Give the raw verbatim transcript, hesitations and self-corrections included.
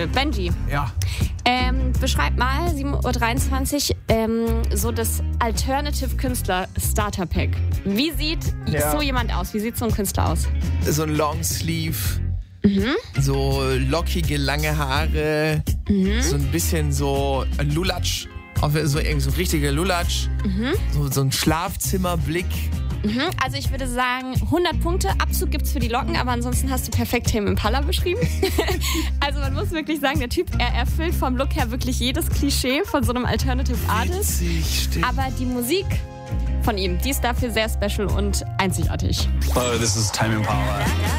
Punkte. Benji, Ja. ähm, beschreib mal, sieben Uhr dreiundzwanzig, ähm, so das Alternative Künstler Starter Pack. Wie sieht Ja. so jemand aus? Wie sieht so ein Künstler aus? So ein Longsleeve. Mhm. So lockige, lange Haare. Mhm. So ein bisschen so ein Lulatsch. Auch so irgendwie so ein richtiger Lulatsch. Mhm. So, so ein Schlafzimmerblick. Mhm. Also ich würde sagen, hundert Punkte. Abzug gibt's für die Locken, aber ansonsten hast du perfekt Tame Impala beschrieben. Also man muss wirklich sagen, der Typ, er erfüllt vom Look her wirklich jedes Klischee von so einem Alternative Artist. Witzig, stimmt. Aber die Musik von ihm, die ist dafür sehr special und einzigartig. Hello, this is Tame Impala.